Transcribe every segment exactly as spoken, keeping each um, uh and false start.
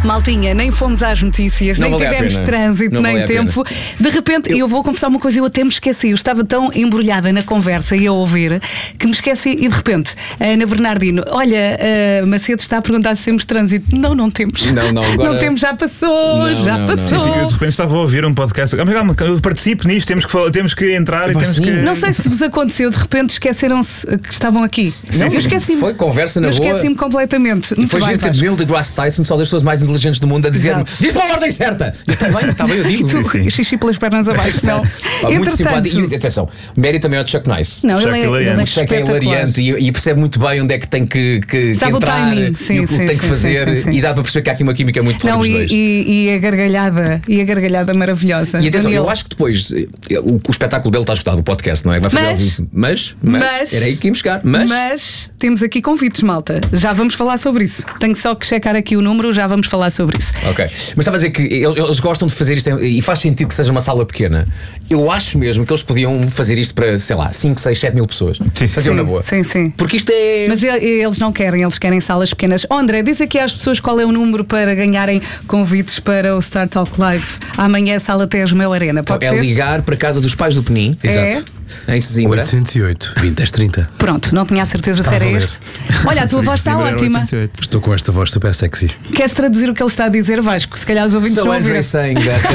Maltinha, nem fomos às notícias, Não nem valia a tivemos pena. trânsito, Não nem valia a tempo. De repente, eu... eu vou confessar uma coisa, eu até me esqueci. Eu estava tão embrulhada na conversa e a ouvir que me esqueci. E de repente, a Ana Bernardino, olha, a Macedo está a perguntar se temos trânsito. Não, não temos. Não, não, agora... não temos, já passou, não, já não, passou. não. Sim, sim, eu de repente estava a ouvir um podcast. Eu participo nisto, temos que, falar, temos que entrar e Mas temos sim. que. Não sei se vos aconteceu, de repente esqueceram-se que estavam aqui. Sim, eu sim. esqueci-me. Foi conversa na eu boa. esqueci-me completamente. E foi giro ter Neil deGrasse Tyson, só das pessoas mais inteligentes do mundo, a dizer-me: diz para a ordem certa. Eu está bem, está bem, eu digo. Tu, sim. xixi pelas pernas abaixo, não. Pá, muito simpático. E atenção, mérito também ao Chuck Nice. Não, Chuck ele é, hilariante. ele é O Chuck é espetacular. hilariante e, e percebe muito bem onde é que tem que, que, que Sabe o entrar timing. Sim, e o que sim, tem que sim, fazer. sim, sim, sim. E dá para perceber que há aqui uma química muito forte Não, dos e, dois. e, e a gargalhada, e a gargalhada maravilhosa. E atenção, Daniel. eu acho que depois eh, o, o espetáculo dele está esgotado, o podcast, não é? Vai fazer Mas- ao vivo. Mas, mas, mas- era aí que íamos chegar. Mas, Mas temos aqui convites, malta. Já vamos falar sobre isso. Tenho só que checar aqui o número, já vamos falar sobre isso. ok. Mas estava a dizer que eles, eles gostam de fazer isto e faz sentido que seja uma sala pequena. Eu acho mesmo que eles podiam fazer isto para, sei lá, cinco, seis, sete mil pessoas. Sim, sim. Faziam Sim, na boa. sim, sim. Porque isto é. Mas e- eles não querem, eles querem salas pequenas. Oh, André, diz aqui às pessoas qual é o número para ganharem convites para o Star Talk Live amanhã, Sala Tejo Mel Arena. Pode é ser? ligar para a casa dos pais do Penin. É? Exato. Em Sesimbra. oitocentos e oito, vinte, dez, trinta. Pronto, não tinha a certeza Está se a era valer. este. Olha, a tua voz está Sim, era ótima. oitocentos e oito. Estou com esta voz super sexy. Queres traduzir o que ele está a dizer, Vasco? Se calhar os ouvintes So não ouviram. Andre saying that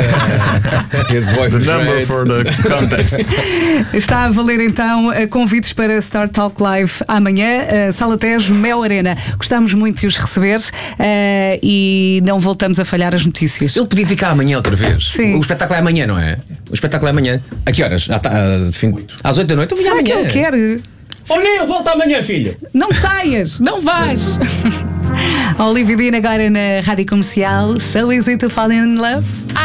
uh, his voice The is number great. for the contest. Está a valer então eh, convites para Star Talk Live amanhã, eh, Sala Tejo, Mel Arena. Gostámos muito de os receber eh, e não voltamos a falhar as notícias. Ele podia ficar amanhã outra vez. Sim. O espetáculo é amanhã, não é? O espetáculo é amanhã. A que horas? Já está, ah, fim- às oito da noite? Eu vim Será que amanhã. ele quer? Oh, Nil, volta amanhã, filho. Não saias, não vais. Olivia Dean agora na Rádio Comercial. So easy to fall in love.